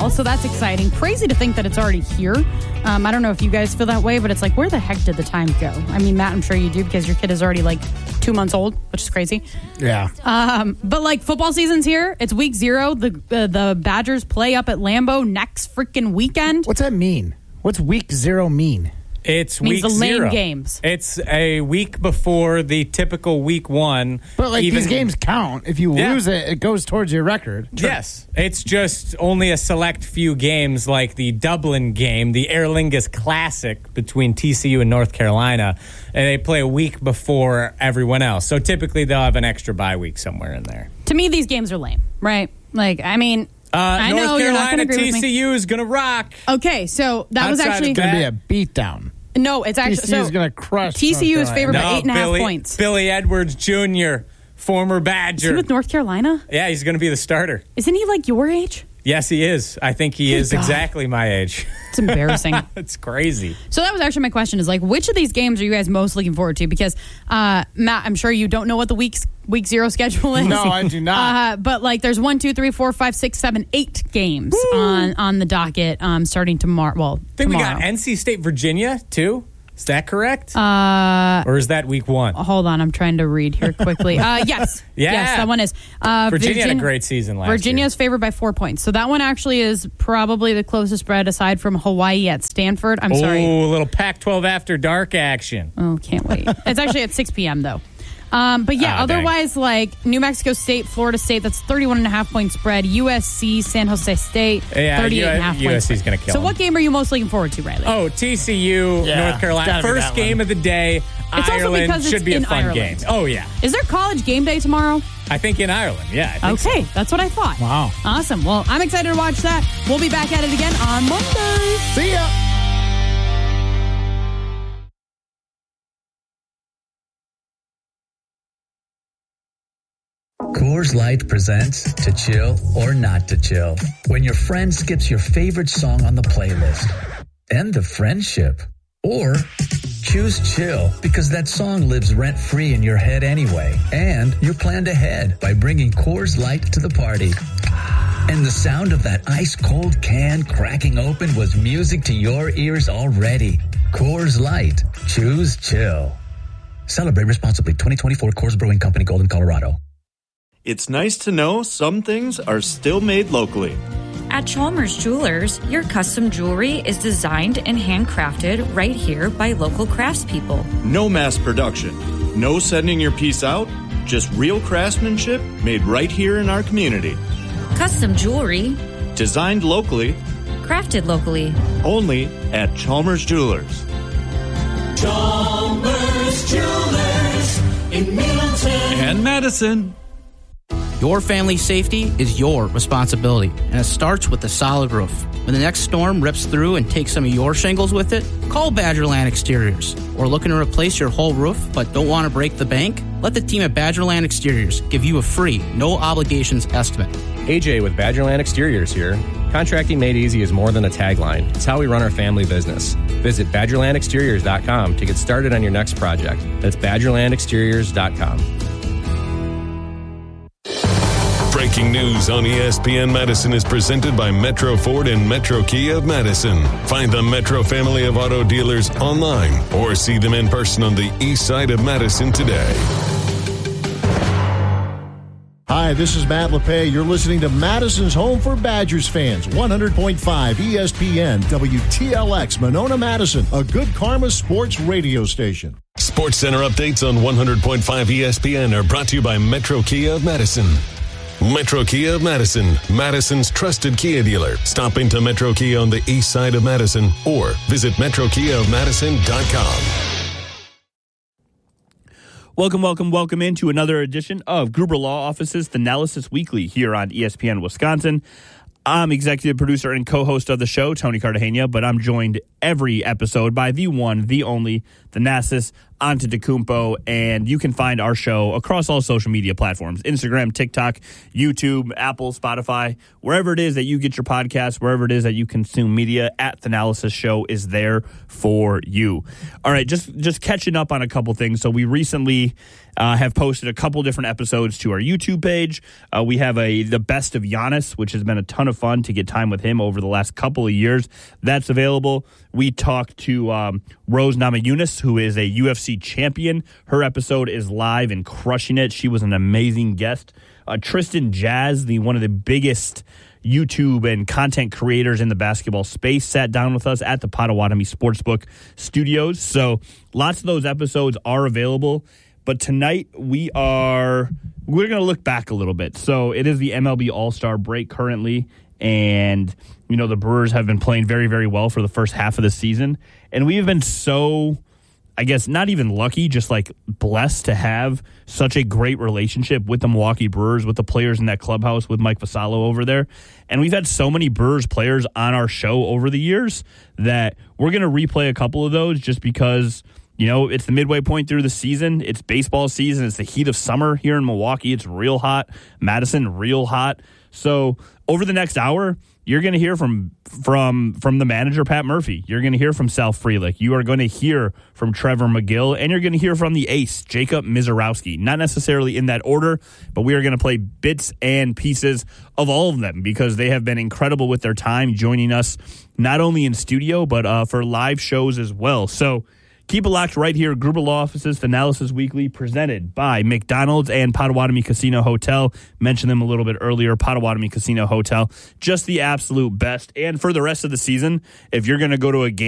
well. So that's exciting. Crazy to think that it's already here. I don't know if you guys feel that way, but it's like, where the heck did the time go? I mean, Matt, I'm sure you do because your kid is already like 2 months old, which is crazy. Yeah. But like football season's here. It's week 0. The Badgers play up at Lambeau next freaking weekend. What's that mean? What's week 0 mean? It's means week the lame 0. games. It's a week before the typical week 1. But like these games count. If you lose it, it goes towards your record. Yes. It's just only a select few games like the Dublin game, the Aer Lingus Classic between TCU and North Carolina. And they play a week before everyone else. So typically they'll have an extra bye week somewhere in there. To me, these games are lame, right? Like, I mean... I North know Carolina you're not going to agree with me. TCU is going to rock. Okay, so that was actually It's going to be a beatdown. No, it's actually TCU is going to crush. TCU is favored by 8.5 points. Billy Edwards Jr., former Badger. Is he with North Carolina? Yeah, he's going to be the starter. Isn't he like your age? Yes, he is. I think he is exactly my age. It's embarrassing. It's crazy. So that was actually my question is like, which of these games are you guys most looking forward to? Because, Matt, I'm sure you don't know what the week 0 schedule is. No, I do not. But like there's 1, 2, 3, 4, 5, 6, 7, 8 games on the docket starting tomorrow. Well, I think tomorrow. we got NC State, Virginia, too. Is that correct? Or is that week 1? Hold on, I'm trying to read here quickly. Yes. Yeah. Yes, that one is. Virginia had a great season last year. Virginia's favored by 4 points. So that one actually is probably the closest spread aside from Hawaii at Stanford. I'm sorry. Oh, a little Pac-12 after dark action. Oh, can't wait. It's actually at 6 p.m. though. But yeah, otherwise, like New Mexico State, Florida State, that's 31.5 point spread. USC, San Jose State, 38.5 points. USC's going to kill So them. what game are you most looking forward to, Riley? Oh, TCU, North Carolina. First game of the day. It's Ireland also because should it's be a in fun Ireland. game. Oh, yeah. Is there college game day tomorrow? I think in Ireland, yeah. I think Okay, so. that's what I thought. Wow. Awesome. Well, I'm excited to watch that. We'll be back at it again on Monday. See ya. Coors Light presents To Chill or Not to Chill. When your friend skips your favorite song on the playlist. End the friendship. Or choose chill because that song lives rent-free in your head anyway. And you're planned ahead by bringing Coors Light to the party. And the sound of that ice-cold can cracking open was music to your ears already. Coors Light. Choose chill. Celebrate responsibly. 2024 Coors Brewing Company, Golden, Colorado. It's nice to know some things are still made locally. At Chalmers Jewelers, your custom jewelry is designed and handcrafted right here by local craftspeople. No mass production. No sending your piece out. Just real craftsmanship made right here in our community. Custom jewelry. Designed locally. Crafted locally. Only at Chalmers Jewelers. Chalmers Jewelers in Middleton and Madison. Your family's safety is your responsibility, and it starts with a solid roof. When the next storm rips through and takes some of your shingles with it, call Badgerland Exteriors. Or looking to replace your whole roof but don't want to break the bank? Let the team at Badgerland Exteriors give you a free, no-obligations estimate. AJ with Badgerland Exteriors here. Contracting made easy is more than a tagline. It's how we run our family business. Visit BadgerlandExteriors.com to get started on your next project. That's BadgerlandExteriors.com. Breaking news on ESPN Madison is presented by Metro Ford and Metro Kia of Madison. Find the Metro family of auto dealers online or see them in person on the east side of Madison today. Hi, this is Matt LePay. You're listening to Madison's Home for Badgers fans, 100.5 ESPN, WTLX, Monona, Madison, a good karma sports radio station. Sports Center updates on 100.5 ESPN are brought to you by Metro Kia of Madison. Metro Kia of Madison, Madison's trusted Kia dealer. Stop into Metro Kia on the east side of Madison or visit metrokiaofmadison.com. Welcome into another edition of Gruber Law Office's The Analysis Weekly here on ESPN Wisconsin. I'm executive producer and co-host of the show, Tony Cartagena, but I'm joined every episode by the one, the only, the Thanasis Antetokounmpo, and you can find our show across all social media platforms, Instagram, TikTok, YouTube, Apple, Spotify, wherever it is that you get your podcasts, wherever it is that you consume media, at Thanalysis Show is there for you. All right, just catching up on a couple things. So we recently have posted a couple different episodes to our YouTube page. We have the best of Giannis, which has been a ton of fun to get time with him over the last couple of years. That's available. We talked to Rose Namajunas, who is a UFC champion. Her episode is live and crushing it. She was an amazing guest. Tristan Jazz, one of the biggest YouTube and content creators in the basketball space, sat down with us at the Potawatomi Sportsbook Studios. So lots of those episodes are available. But tonight we're going to look back a little bit. So it is the MLB All-Star break currently, and the Brewers have been playing very, very well for the first half of the season. And we have been so, I guess, not even lucky, just like blessed to have such a great relationship with the Milwaukee Brewers, with the players in that clubhouse, with Mike Vassallo over there. And we've had so many Brewers players on our show over the years that we're going to replay a couple of those just because it's the midway point through the season. It's baseball season. It's the heat of summer here in Milwaukee. It's real hot. Madison, real hot. So over the next hour, you're going to hear from the manager, Pat Murphy. You're going to hear from Sal Frelick. You are going to hear from Trevor McGill, and you're going to hear from the ace, Jacob Mizorowski. Not necessarily in that order, but we are going to play bits and pieces of all of them because they have been incredible with their time joining us, not only in studio, but for live shows as well. So keep it locked right here. Gruber Law Offices, Thanalysis Weekly, presented by McDonald's and Potawatomi Casino Hotel. Mentioned them a little bit earlier. Potawatomi Casino Hotel, just the absolute best. And for the rest of the season, if you're going to go to a game